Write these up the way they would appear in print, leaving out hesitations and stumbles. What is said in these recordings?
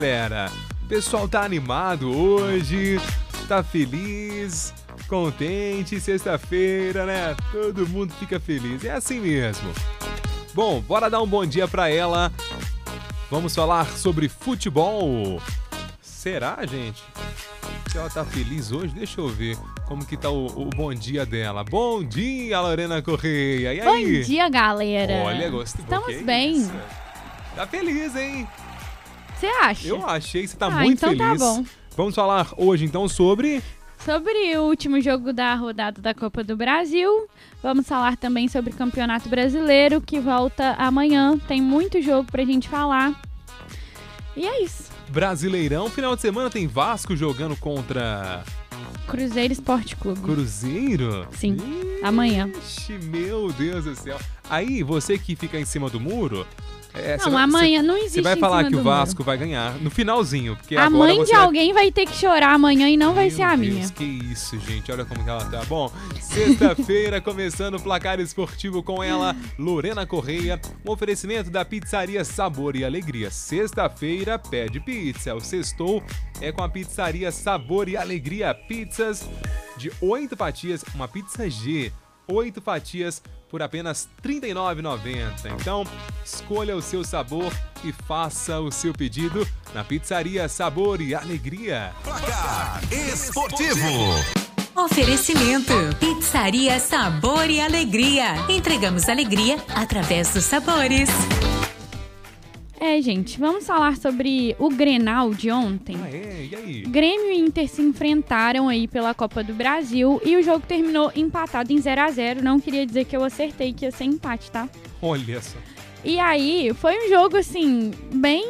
Galera, o pessoal tá animado hoje, tá feliz, contente, sexta-feira, né? Todo mundo fica feliz, é assim mesmo. Bom, bora dar um bom dia pra ela. Vamos falar sobre futebol. Será, gente? Se ela tá feliz hoje, deixa eu ver como que tá o bom dia dela. Bom dia, Lorena Correia. E aí? Bom dia, galera. Olha, gostei. Estamos bem. Isso? Tá feliz, hein? Você acha? Eu achei que você tá muito então feliz. Tá bom. Vamos falar hoje, então, sobre o último jogo da rodada da Copa do Brasil. Vamos falar também sobre o Campeonato Brasileiro, que volta amanhã. Tem muito jogo pra gente falar. E é isso. Brasileirão. Final de semana tem Vasco jogando contra Cruzeiro Esporte Clube. Cruzeiro? Sim, amanhã. Meu Deus do céu. Aí, você que fica em cima do muro... amanhã não existe. Você vai falar que o Vasco vai ganhar no finalzinho. Porque a mãe de alguém vai ter que chorar amanhã e não vai ser a minha. Que isso, gente. Olha como que ela tá. Bom, sexta-feira, começando o placar esportivo com ela, Lorena Correia. Um oferecimento da Pizzaria Sabor e Alegria. Sexta-feira, pede pizza. O sextou é com a Pizzaria Sabor e Alegria. Pizzas de 8 fatias, uma pizza G. 8 fatias por apenas R$ 39,90. Então, escolha o seu sabor e faça o seu pedido na Pizzaria Sabor e Alegria. Placar esportivo. Oferecimento: Pizzaria Sabor e Alegria. Entregamos alegria através dos sabores. Gente, vamos falar sobre o Grenal de ontem. E aí? Grêmio e Inter se enfrentaram aí pela Copa do Brasil e o jogo terminou empatado em 0-0. Não queria dizer que eu acertei que ia ser empate, tá? Olha só. E aí, foi um jogo, assim, bem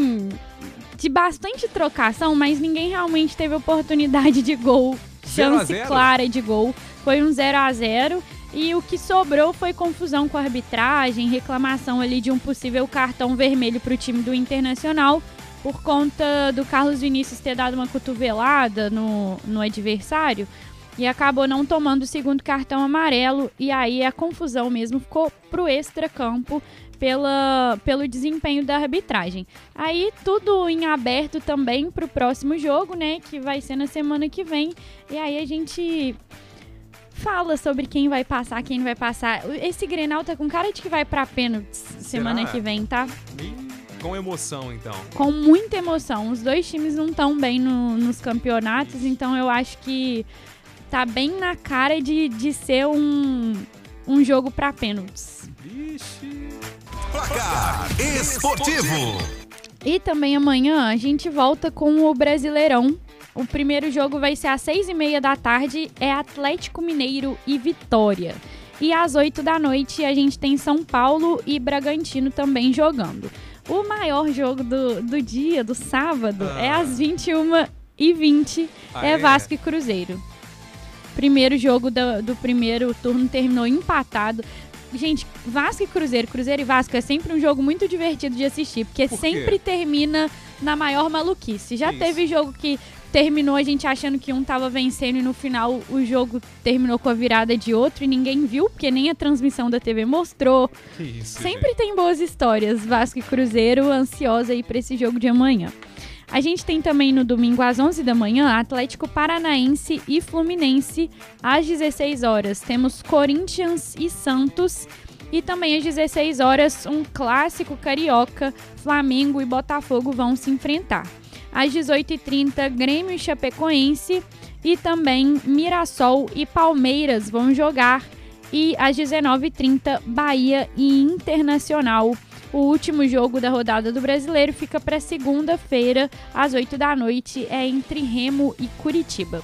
de bastante trocação, mas ninguém realmente teve oportunidade de gol, chance clara de gol. Foi um 0-0. E o que sobrou foi confusão com a arbitragem, reclamação ali de um possível cartão vermelho para o time do Internacional, por conta do Carlos Vinícius ter dado uma cotovelada no adversário e acabou não tomando o segundo cartão amarelo. E aí a confusão mesmo ficou pro extracampo pelo desempenho da arbitragem. Aí tudo em aberto também pro próximo jogo, né, que vai ser na semana que vem. E aí a gente fala sobre quem vai passar, quem não vai passar. Esse Grenal tá com cara de que vai pra pênaltis semana que vem, tá? Com emoção, então. Com muita emoção. Os dois times não estão bem nos campeonatos, então eu acho que tá bem na cara de ser um jogo pra pênaltis. Vixe. Placar esportivo. E também amanhã a gente volta com o Brasileirão. O primeiro jogo vai ser às 6h30 da tarde, é Atlético Mineiro e Vitória. E às 8 da noite a gente tem São Paulo e Bragantino também jogando. O maior jogo do dia, do sábado, é às 21h20, Vasco e Cruzeiro. Primeiro jogo do primeiro turno terminou empatado. Gente, Vasco e Cruzeiro e Vasco é sempre um jogo muito divertido de assistir, porque sempre termina na maior maluquice. Já teve jogo que terminou a gente achando que um tava vencendo e no final o jogo terminou com a virada de outro e ninguém viu, porque nem a transmissão da TV mostrou. Sempre tem boas histórias, Vasco e Cruzeiro, ansiosa aí pra esse jogo de amanhã. A gente tem também no domingo às 11 da manhã, Atlético Paranaense e Fluminense às 16 horas. Temos Corinthians e Santos e também às 16 horas um clássico carioca, Flamengo e Botafogo vão se enfrentar. Às 18h30, Grêmio e Chapecoense e também Mirassol e Palmeiras vão jogar. E às 19h30, Bahia e Internacional. O último jogo da rodada do Brasileiro fica para segunda-feira, às 8 da noite, é entre Remo e Curitiba.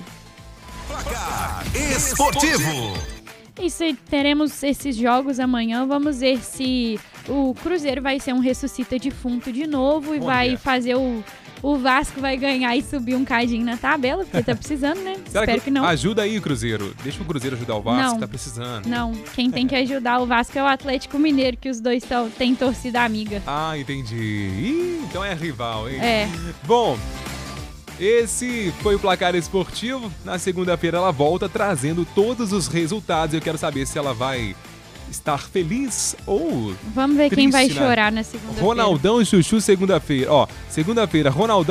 Placar esportivo. Isso, teremos esses jogos amanhã. Vamos ver se o Cruzeiro vai ser um ressuscita defunto de novo e vai fazer o Vasco vai ganhar e subir um cadinho na tabela, porque tá precisando, né? Espero que não. Ajuda aí, Cruzeiro. Deixa o Cruzeiro ajudar o Vasco, não, tá precisando. Não, quem tem que ajudar o Vasco é o Atlético Mineiro, que os dois têm torcida amiga. Ah, entendi. Então é rival, hein? É. Bom, esse foi o Placar Esportivo. Na segunda-feira ela volta trazendo todos os resultados. Eu quero saber se ela vai estar feliz ou Vamos ver quem vai triste, né? chorar na segunda-feira. Ronaldão e Chuchu segunda-feira. Ó, segunda-feira, Ronaldão